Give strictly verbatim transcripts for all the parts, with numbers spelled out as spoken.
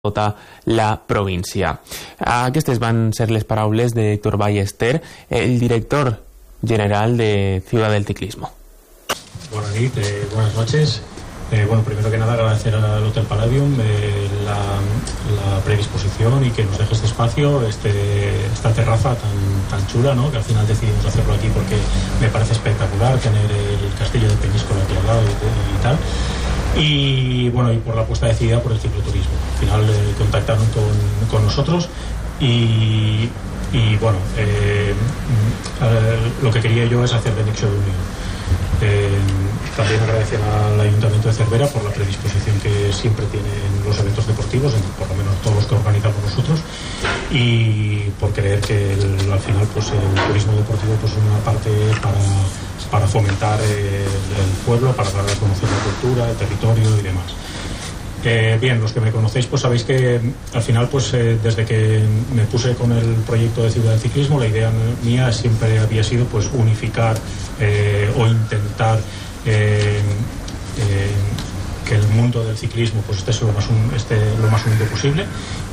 tota la província. Aquestes van ser les paraules de Héctor Ballester, el director general de Ciudad del Ciclismo. Buenas noches, eh, buenas noches. Eh, bueno, primero que nada agradecer al Hotel Palladium eh, la, la predisposición y que nos deje este espacio, este, esta terraza tan, tan chula, ¿no? Que al final decidimos hacerlo aquí porque me parece espectacular tener el castillo de Peñíscola aquí al lado y, y tal. Y bueno, y por la apuesta decidida por el cicloturismo. Al final eh, contactaron con, con nosotros y, y bueno, eh, lo que quería yo es hacer de nexo de unión. Eh, también agradecer al Ayuntamiento de Cervera por la predisposición que siempre tienen los eventos deportivos, por lo menos todos los que organizamos nosotros, y por creer que el, al final pues el turismo deportivo pues es una parte para, para fomentar eh, el, el pueblo, para dar a conocer la cultura, el territorio y demás. Eh, bien, los que me conocéis pues sabéis que al final pues eh, desde que me puse con el proyecto de Ciudad del Ciclismo, la idea mía siempre había sido pues unificar eh, o intentar eh, eh, que el mundo del ciclismo pues esté lo más, un, esté lo más unido posible.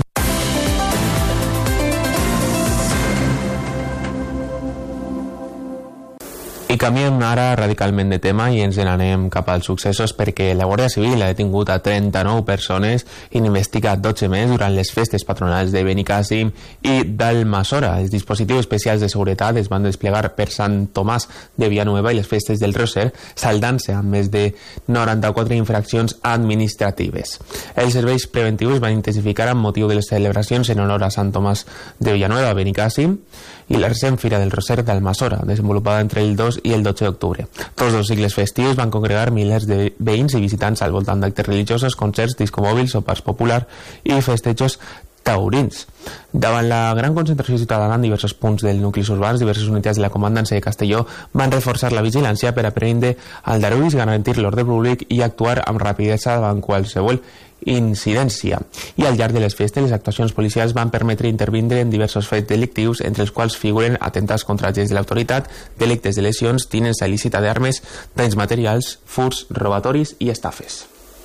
I canviem ara radicalment de tema i ens n'anem cap als successos perquè la Guàrdia Civil ha detingut a trenta-nou persones i n'ha investigat dotze més durant les festes patronals de Benicàssim i d'Almassora. Els dispositius especials de seguretat es van desplegar per Sant Tomàs de Villanueva i les festes del Roser, saldant-se amb més de noranta-quatre infraccions administratives. Els serveis preventius van intensificar amb motiu de les celebracions en honor a Sant Tomàs de Villanueva, Benicàssim, i la recent Fira del Roser d'Almassora, desenvolupada entre el dos i el dotze d'octubre. Tots dos cicles festius van congregar milers de veïns i visitants al voltant d'actes religiosos, concerts, discomòbils, sopars popular i festejos taurins. Davant la gran concentració ciutadana en diversos punts dels nuclis urbans, diverses unitats de la Comandança de Castelló van reforçar la vigilància per a prendre aldarulls, garantir l'ordre públic i actuar amb rapidesa davant qualsevol incidència. I al llarg de les festes, les actuacions policials van permetre intervindre en diversos fets delictius, entre els quals figuren atemptats contra agents de l'autoritat, delictes de lesions, tinença il·lícita d'armes, danys materials, furts, robatoris i estafes.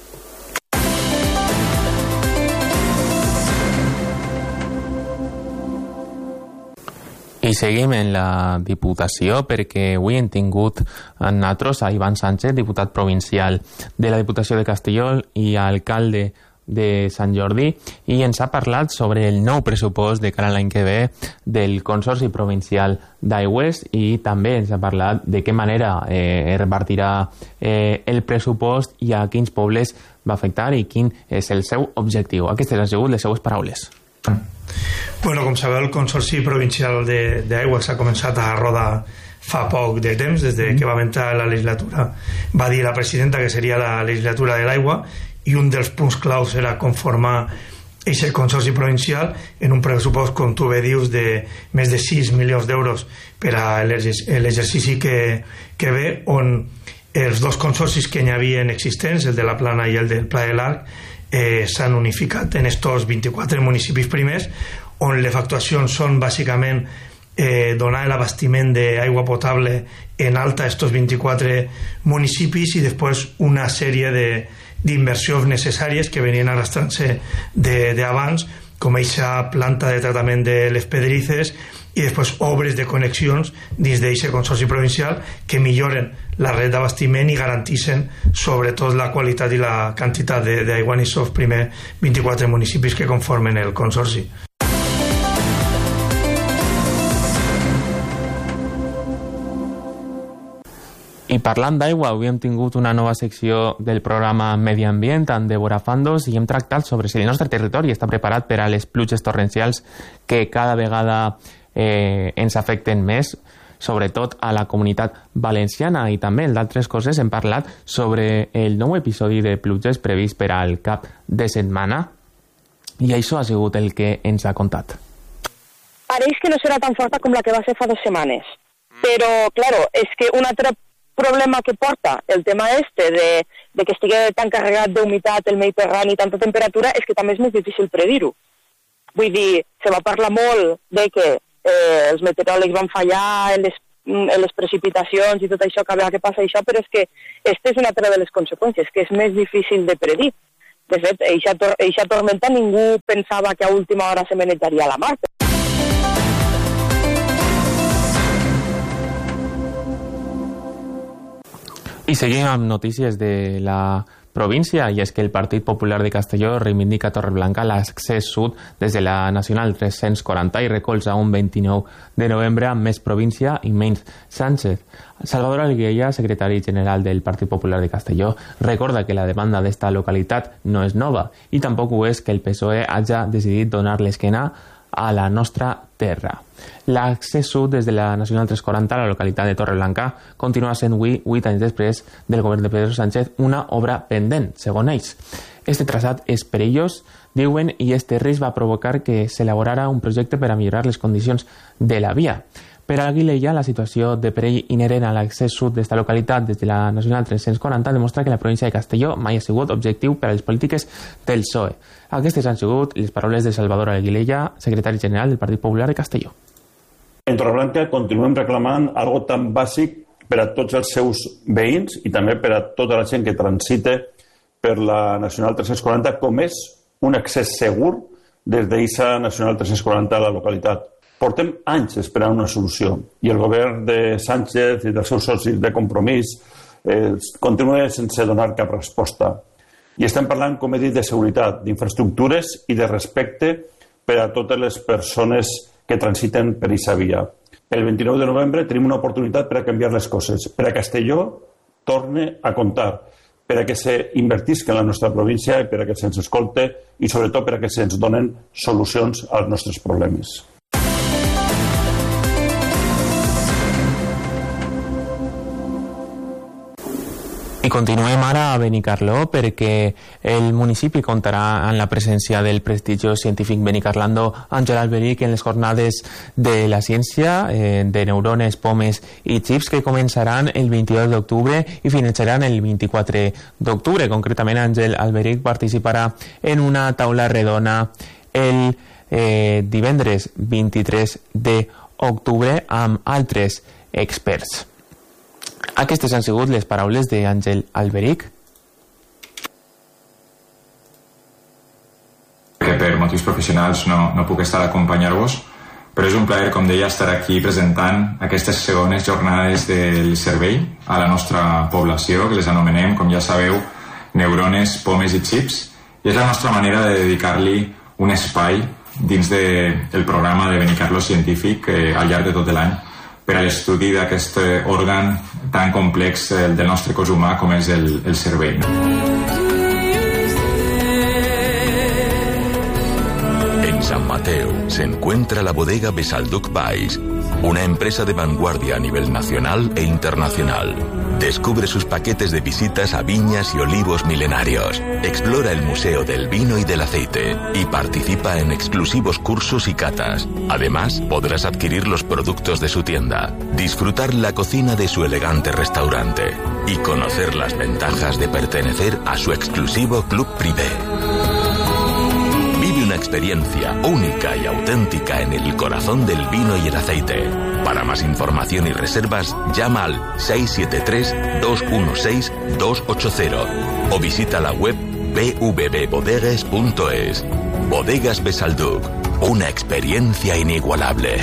I seguim en la Diputació perquè avui hem tingut en nosaltres a Ivan Sánchez, diputat provincial de la Diputació de Castelló i alcalde de Sant Jordi, i ens ha parlat sobre el nou pressupost de cara a l'any que ve del Consorci Provincial d'Aigües i també ens ha parlat de què manera eh, es repartirà eh, el pressupost i a quins pobles va afectar i quin és el seu objectiu. Aquestes han sigut les seues paraules. Bueno, com sabeu, el Consorci Provincial d'Aigua s'ha començat a rodar fa poc de temps, des de que va entrar la legislatura. Va dir la presidenta que seria la legislatura de l'aigua i un dels punts claus era conformar aquest Consorci Provincial en un pressupost, com tu bé dius, de més de sis milions d'euros per a l'exercici que, que ve, on els dos consorcis que hi havia existents, el de la Plana i el del Pla de l'Arc, Eh, s'han unificat en estos vint-i-quatre municipis primers, on les actuacions són bàsicament eh, donar l'abastiment d'aigua potable en alta a estos vint-i-quatre municipis i després una sèrie d'inversions necessàries que venien arrastrant-se d'abans, com aquesta planta de tractament de les pedrices i després obres de connexions dins d'aquest consorci provincial que milloren la red d'abastiment i garanteixen sobretot la qualitat i la quantitat d'aigua en aquests primers vint-i-quatre municipis que conformen el consorci. I parlant d'aigua, avui hem tingut una nova secció del programa Medi Ambient, en Débora Fandos, i hem tractat sobre si el nostre territori està preparat per a les pluges torrencials que cada vegada eh, ens afecten més, sobretot a la comunitat valenciana, i també d'altres coses hem parlat sobre el nou episodi de pluges previst per al cap de setmana, i això ha sigut el que ens ha contat. Pareix que no serà tan forta com la que va ser fa dues setmanes, però, claro, és que un altre problema que porta el tema este de, de que estigui tan carregat d'humitat el Mediterrani i tanta temperatura és que també és més difícil predir-ho. Vull dir, se va parlar molt de que eh, els meteoròlegs van fallar en les, en les precipitacions i tot això, que a veure què passa això, però és que aquesta és una altra de les conseqüències, que és més difícil de predir. De fet, eixa, tor eixa tormenta ningú pensava que a última hora se manejaria la mar. I seguim amb notícies de la província, i és que el Partit Popular de Castelló reivindica a Torreblanca l'accés sud des de la Nacional tres-cents quaranta i recolza un vint-i-nou de novembre amb més província i menys Sánchez. Salvador Alguella, secretari general del Partit Popular de Castelló, recorda que la demanda d'esta localitat no és nova i tampoc ho és que el P S O E hagi decidit donar l'esquena a la nostra terra. L'accés sud des de la Nacional tres-cents quaranta a la localitat de Torreblanca continua sent avui, vuit anys després del govern de Pedro Sánchez, una obra pendent, segons ells. Este traçat és perillós, diuen, i este risc va provocar que s'elaborara un projecte per a millorar les condicions de la via. Per a Aguilella, la situació de perill inherent a l'accés sud d'esta localitat des de la Nacional tres-cents quaranta demostra que la província de Castelló mai ha sigut objectiu per a les polítiques del P S O E. Aquestes han sigut les paraules de Salvador Aguilella, secretari general del Partit Popular de Castelló. En Torreblanca continuem reclamant algo tan bàsic per a tots els seus veïns i també per a tota la gent que transite per la Nacional tres-cents quaranta, com és un accés segur des d'eixa Nacional tres-cents quaranta a la localitat. Portem anys esperant una solució i el govern de Sánchez i dels seus socis de Compromís eh, continua sense donar cap resposta. I estem parlant, com he dit, de seguretat, d'infraestructures i de respecte per a totes les persones que transiten per aquesta via. El vint-i-nou de novembre tenim una oportunitat per a canviar les coses, per a Castelló torne a comptar, per a que s'invertisca en la nostra província i per a que se'ns escolte i sobretot per a que se'ns donen solucions als nostres problemes. I continuem ara a Benicarló perquè el municipi comptarà amb la presència del prestigiós científic benicarlando Àngel Alberic en les jornades de la ciència eh, de neurones, pomes i xips que començaran el vint-i-dos d'octubre i finalitzaran el vint-i-quatre d'octubre. Concretament, Àngel Alberic participarà en una taula redona el eh, divendres vint-i-tres d'octubre amb altres experts. Aquestes han sigut les paraules d'Àngel Alberic. Que per motius professionals no, no puc estar a acompanyar-vos, però és un plaer, com deia, estar aquí presentant aquestes segones jornades del servei a la nostra població, que les anomenem, com ja sabeu, neurones, pomes i xips, i és la nostra manera de dedicar-li un espai dins del de, programa de Benicarló Científic eh, al llarg de tot l'any per a l'estudi d'aquest òrgan tan complex del nostre cos humà com és el, el cervell. En San Mateo se encuentra la bodega Besalduc Baix, una empresa de vanguardia a nivel nacional e internacional. Descubre sus paquetes de visitas a viñas y olivos milenarios. Explora el Museo del Vino y del Aceite y participa en exclusivos cursos y catas. Además, podrás adquirir los productos de su tienda, disfrutar la cocina de su elegante restaurante y conocer las ventajas de pertenecer a su exclusivo club privé. Vive una experiencia única y auténtica en el corazón del vino y el aceite. Para más información y reservas, llama al seis siete tres, dos uno seis, dos ocho cero o visita la web b v b bodegas punto es. Bodegas Besalduc, una experiencia inigualable.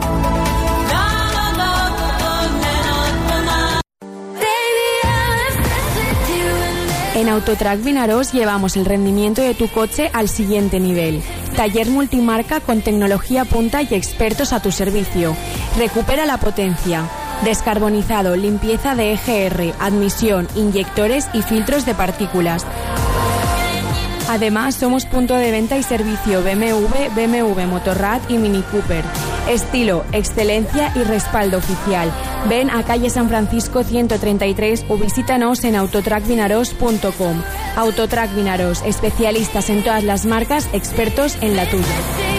En Autotrac Vinarós llevamos el rendimiento de tu coche al siguiente nivel. Taller multimarca con tecnología punta y expertos a tu servicio. Recupera la potencia. Descarbonizado, limpieza de E G R, admisión, inyectores y filtros de partículas. Además, somos punto de venta y servicio B M W, B M W Motorrad y Mini Cooper. Estilo, excelencia y respaldo oficial. Ven a calle San Francisco ciento treinta y tres o visítanos en autotrac vinaros punto com. Autotrac Vinarós, especialistas en todas las marcas, expertos en la tuya.